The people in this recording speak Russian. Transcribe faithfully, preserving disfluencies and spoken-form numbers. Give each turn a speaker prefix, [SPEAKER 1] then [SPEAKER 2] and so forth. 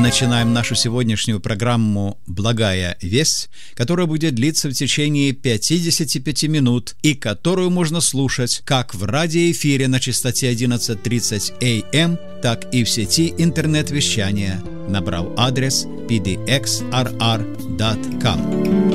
[SPEAKER 1] начинаем нашу сегодняшнюю программу «Благая весть», которая будет длиться в течение пятидесяти пяти минут и которую можно слушать как в радиоэфире на частоте одиннадцать тридцать эй эм, так и в сети интернет-вещания, набрав адрес пи ди экс ар ар точка ком.